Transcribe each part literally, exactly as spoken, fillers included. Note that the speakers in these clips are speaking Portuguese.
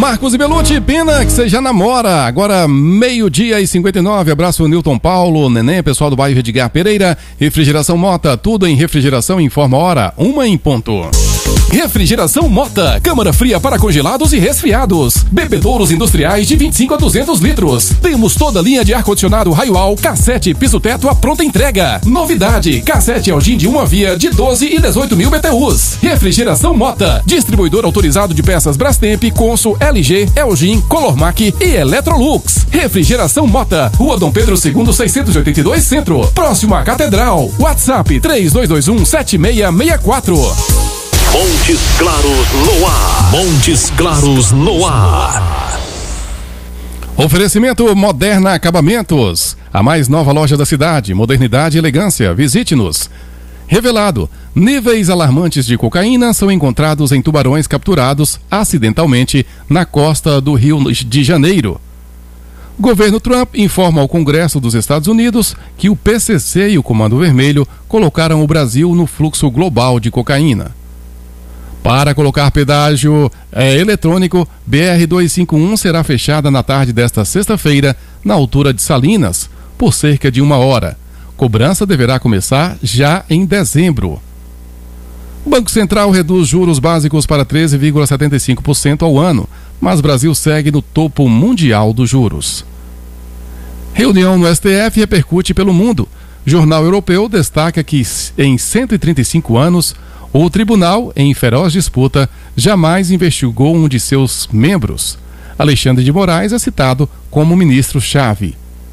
Marcos e Belucci, pena que você já namora. Agora meio-dia e cinquenta e nove. Abraço Nilton Paulo, Neném, pessoal do bairro Edgar Pereira. Refrigeração Mota, tudo em refrigeração informa a hora, uma em ponto. Refrigeração Mota, câmara fria para congelados e resfriados. Bebedouros industriais de vinte e cinco a duzentos litros. Temos toda a linha de ar-condicionado Raioal, cassete, piso-teto à pronta entrega. Novidade, cassete Elgin de uma via de doze e dezoito mil B T Us. Refrigeração Mota, distribuidor autorizado de peças Brastemp, Consul, L G, Elgin, Colormac e Electrolux. Refrigeração Mota, Rua Dom Pedro segundo, seiscentos e oitenta e dois, Centro, próximo à Catedral. WhatsApp três dois dois um, sete seis seis quatro. Montes Claros no ar. Montes Claros no ar. Oferecimento Moderna Acabamentos, a mais nova loja da cidade, modernidade e elegância. Visite-nos. Revelado, níveis alarmantes de cocaína são encontrados em tubarões capturados acidentalmente na costa do Rio de Janeiro. Governo Trump informa ao Congresso dos Estados Unidos que o P C C e o Comando Vermelho colocaram o Brasil no fluxo global de cocaína. Para colocar pedágio é, eletrônico, B R duzentos e cinquenta e um será fechada na tarde desta sexta-feira, na altura de Salinas, por cerca de uma hora. Cobrança deverá começar já em dezembro. O Banco Central reduz juros básicos para treze vírgula setenta e cinco por cento ao ano, mas Brasil segue no topo mundial dos juros. Reunião no S T F repercute pelo mundo. Jornal Europeu destaca que em cento e trinta e cinco anos, o tribunal, em feroz disputa, jamais investigou um de seus membros. Alexandre de Moraes é citado como ministro-chave.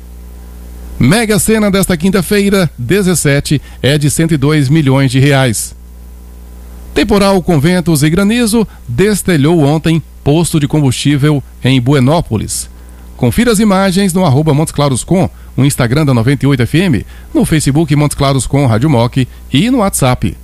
Mega Sena desta quinta-feira, dezessete, é de cento e dois milhões de reais. Temporal com ventos e granizo destelhou ontem posto de combustível em Buenópolis. Confira as imagens no arroba Montes Claros Com, no Instagram da noventa e oito F M, no Facebook Montes Claros Com Rádio Moc e no WhatsApp.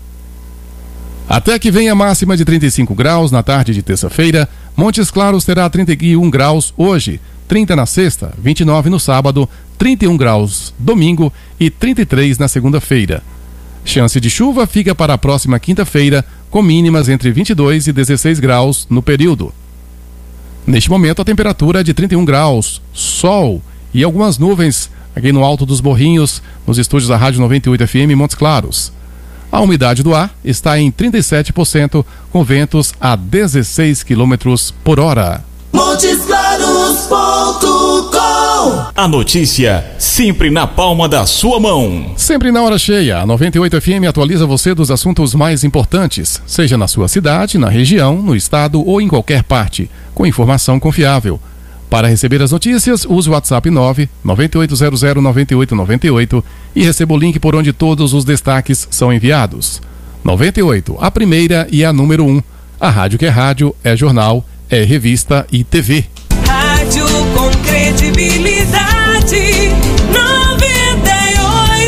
Até que venha a máxima de trinta e cinco graus na tarde de terça-feira, Montes Claros terá trinta e um graus hoje, trinta na sexta, vinte e nove no sábado, trinta e um graus domingo e trinta e três na segunda-feira. Chance de chuva fica para a próxima quinta-feira, com mínimas entre vinte e dois e dezesseis graus no período. Neste momento a temperatura é de trinta e um graus, sol e algumas nuvens aqui no alto dos Morrinhos, nos estúdios da Rádio noventa e oito F M Montes Claros. A umidade do ar está em trinta e sete por cento, com ventos a dezesseis quilômetros por hora. Montes Claros ponto com. A notícia sempre na palma da sua mão. Sempre na hora cheia, a noventa e oito F M atualiza você dos assuntos mais importantes, seja na sua cidade, na região, no estado ou em qualquer parte, com informação confiável. Para receber as notícias, use o WhatsApp nove nove oito zero zero nove oito nove oito e receba o link por onde todos os destaques são enviados. noventa e oito, a primeira e a número um. A rádio que é rádio, é jornal, é revista e T V. Rádio com credibilidade, noventa e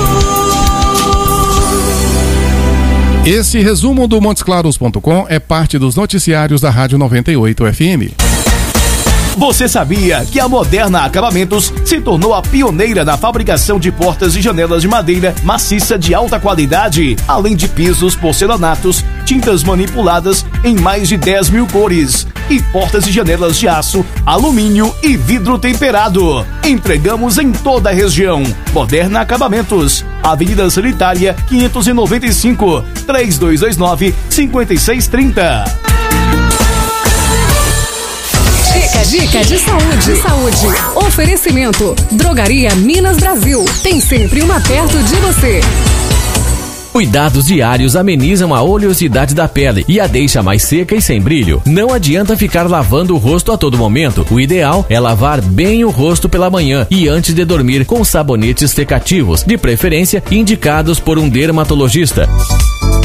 oito. Esse resumo do Montes Claros ponto com é parte dos noticiários da Rádio noventa e oito F M. Você sabia que a Moderna Acabamentos se tornou a pioneira na fabricação de portas e janelas de madeira maciça de alta qualidade, além de pisos, porcelanatos, tintas manipuladas em mais de dez mil cores e portas e janelas de aço, alumínio e vidro temperado. Entregamos em toda a região. Moderna Acabamentos, Avenida Sanitária quinhentos e noventa e cinco, três dois dois nove, cinco seis três zero. Dica, dica de saúde. De saúde. Oferecimento. Drogaria Minas Brasil. Tem sempre uma perto de você. Cuidados diários amenizam a oleosidade da pele e a deixa mais seca e sem brilho. Não adianta ficar lavando o rosto a todo momento. O ideal é lavar bem o rosto pela manhã e antes de dormir com sabonetes secativos, de preferência indicados por um dermatologista.